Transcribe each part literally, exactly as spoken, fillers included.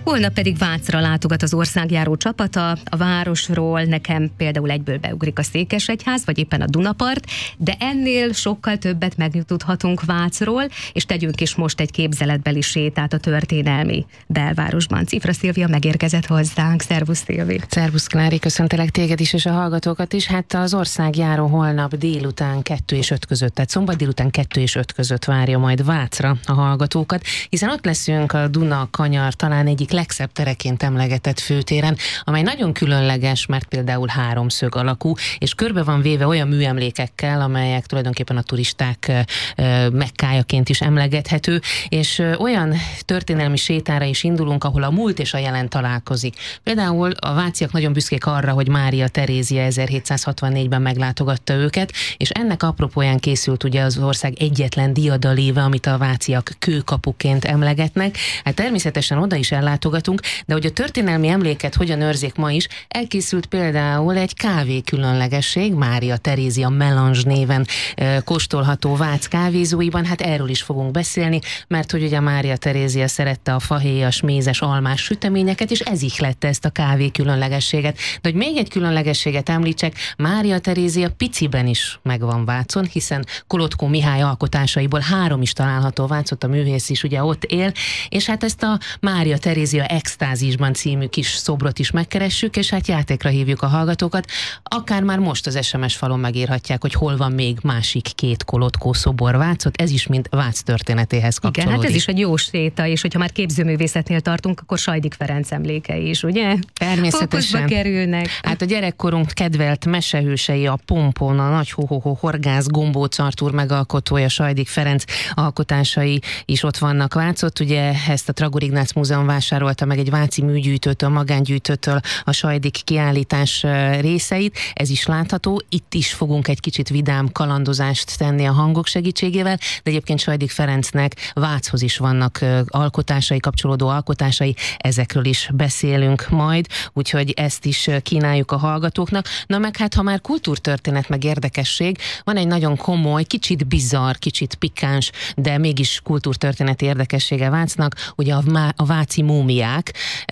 Holnap pedig Vácra látogat az országjáró csapata. A városról nekem például egyből beugrik a Székesegyház, vagy éppen a Dunapart, de ennél sokkal többet megtudhatunk Vácról, és tegyünk is most egy képzeletbeli sétát a történelmi belvárosban. Cifra Szilvia megérkezett hozzánk. Szervusz, Szilvi! Szervusz, Klári, köszöntelek téged is, és a hallgatókat is. Hát az országjáró holnap délután kettő és öt között, tehát szombat délután kettő és öt között várja majd Vácra a hallgatókat, hiszen ott leszünk a Duna-Kanyar talán egyik legszebb tereként emlegetett főtéren, amely nagyon különleges, mert például háromszög alakú, és körbe van véve olyan műemlékekkel, amelyek tulajdonképpen a turisták mekkájaként is emlegethető, és olyan történelmi sétára is indulunk, ahol a múlt és a jelen találkozik. Például a váciak nagyon büszkék arra, hogy Mária Terézia ezerhétszázhatvannégyben meglátogatta őket, és ennek apropóján készült ugye az ország egyetlen diadaléve, amit a váciak kőkapuként emlegetnek. Hát természetesen oda is ellátogatunk, de hogy a történelmi emléket hogyan őrzik ma is, elkészült például egy kávé különlegesség, Mária Terézia Melange néven e, kóstolható Vác kávézóiban. Hát erről is fogunk beszélni, mert hogy ugye Mária Terézia szerette a fahéjas, mézes, almás süteményeket, és ez ihlette ezt a kávé különlegességet. De hogy még egy különlegességet említsek, Mária Terézia piciben is megvan Vácon, hiszen Kolotkó Mihály alkotásaiból három is található Vácot, a művész is ugye ott él, és hát ezt a Mária Terézia Extázisban című kis szobrot is megkeressük, és hát játékra hívjuk a hallgatókat. Akár már most az es em es falon megírhatják, hogy hol van még másik két Kolotkó szobor Vácot, ez is mind Vác történetéhez kapcsolódik. Igen, hát ez is egy jó séta, és hogyha már képzőművészetnél tartunk, akkor Sajdik Ferenc emlékei is, ugye? Természetesen. Fókuszba kerülnek. Hát a gyerekkorunk kedvelt mesehősei, a Pompon, a Nagy Hohoho Horgász, Gombóc Artúr megalkotója, Sajdik Ferenc alkotásai is ott vannak Vácot. Ugye ezt a Tragor Ignác Múzeum vásárolta meg egy váci műgyűjtőtől, magángyűjtőtől a Sajdik kiállítás részeit. Ez is látható. Itt is fogunk egy kicsit vidám kalandozást tenni a hangok segítségével, de egyébként Sajdik Ferencnek Váchoz is vannak alkotásai, kapcsolódó alkotásai, ezekről is beszélünk majd, úgyhogy ezt is kínáljuk a hallgatóknak. Na meg hát, ha már kultúrtörténet meg érdekesség, van egy nagyon komoly, kicsit bizarr, kicsit pikáns, de mégis kultúrtörténeti érdekessége Vácnak, ugye a, a váci múmiák.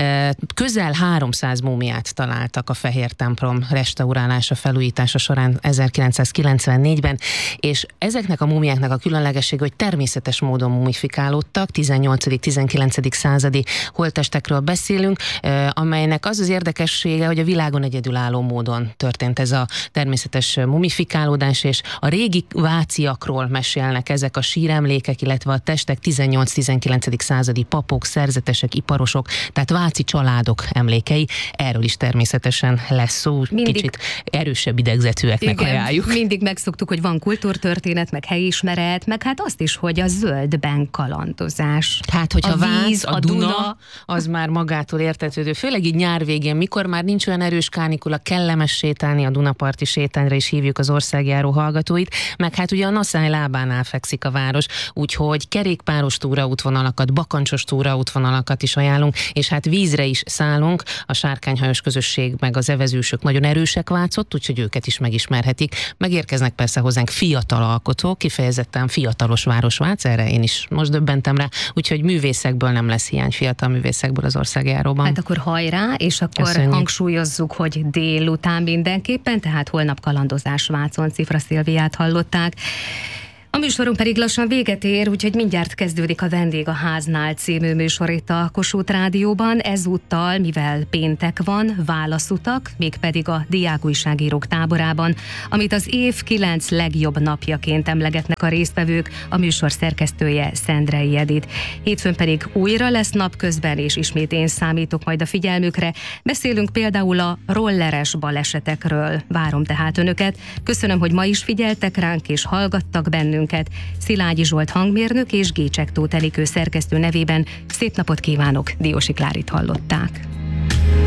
Közel háromszáz múmiát találtak a Fehér templom restaurálása, felújítása során ezerkilencszázkilencvennégyben, és ezeknek a múmiáknak a különlegessége, hogy természetes módon mumifikálódtak, tizennyolcadik-tizenkilencedik századi holttestekről beszélünk, amelynek az az érdekessége, hogy a világon egyedülálló módon történt ez a természetes mumifikálódás, és a régi váciakról mesélnek ezek a síremlékek, illetve a testek tizennyolc-tizenkilencedik századi papok, szerzetesek, iparosok, tehát váci családok emlékei. Erről is természetesen lesz szó, mindig kicsit erősebb idegzetűeknek ajánljuk. Mindig megszoktuk, hogy van kultúrtörténet, meg helyismeret, meg hát azt is, hogy a zöldben kalandozás. Hát, hogyha a Vác, víz, a, a Duna, Duna, az már magától értetődő. Főleg így nyár végén, mikor már nincs olyan erős kánikula, kellemes sétálni, a Dunaparti sétányra is hívjuk az országjáró hallgatóit, meg hát ugye a Naszály lábánál fekszik a város, úgyhogy kerékpáros túraútvonalakat, bakancsos túraútvonalakat is ajánlunk, és hát vízre is szállunk, a sárkányhajós közösség meg az evezősök nagyon erősek Vácot, úgyhogy őket is megismerhetik. Megérkeznek persze hozzánk fiatal alkotók, kifejezetten fiatalos város Vác, erre én is most döbbentem rá, úgyhogy művészekből nem lesz hiány, fiatal művészekből az országjáróban. Hát akkor hajrá, és akkor Köszönjük. Hangsúlyozzuk, hogy délután mindenképpen, tehát holnap kalandozás Vácon. Cifra Szilviát hallották. A műsorunk pedig lassan véget ér, úgyhogy mindjárt kezdődik a Vendég a háznál című műsor itt a Kossuth Rádióban. Ezúttal, mivel péntek van, válaszutak, mégpedig a diákújságírók táborában, amit az év kilenc legjobb napjaként emlegetnek a résztvevők, a műsor szerkesztője Szendrei Edit. Hétfőn pedig újra lesz napközben, és ismét én számítok majd a figyelmükre. Beszélünk például a rolleres balesetekről. Várom tehát önöket. Köszönöm, hogy ma is figyeltek ránk és hallgattak bennünk. Szilágyi Zsolt hangmérnök és Gécsek Tóth Enikő szerkesztő nevében szép napot kívánok, Diósi Klárit hallották.